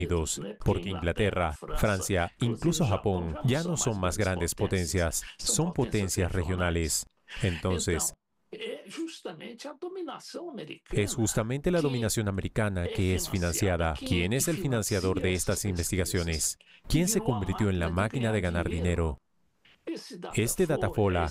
porque Inglaterra, Francia, incluso Japón, ya no son más grandes potencias, son potencias regionales. Entonces, es justamente la dominación americana que es financiada. ¿Quién es el financiador de estas investigaciones? ¿Quién se convirtió en la máquina de ganar dinero? Este Datafolha